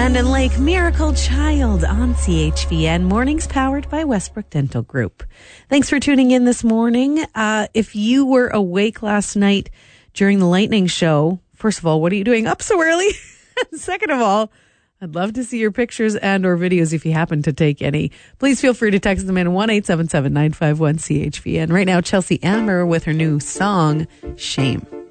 Brandon Lake, Miracle Child on CHVN. Mornings powered by Westbrook Dental Group. Thanks for tuning in this morning. If you were awake last night during the lightning show, first of all, what are you doing up so early? Second of all, I'd love to see your pictures and or videos if you happen to take any. Please feel free to text them in 1-877-951-CHVN. Right now, Chelsea Amber with her new song, Shame.